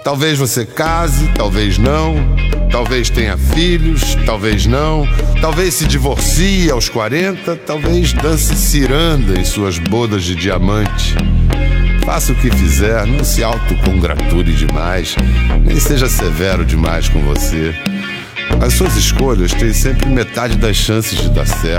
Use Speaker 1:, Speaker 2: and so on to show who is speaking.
Speaker 1: Talvez você case, talvez não. Talvez tenha filhos, talvez não. Talvez se divorcie aos 40. Talvez dance ciranda em suas bodas de diamante. Faça o que fizer, não se autocongratule demais, nem seja severo demais com você. As suas escolhas têm sempre metade das chances de dar certo.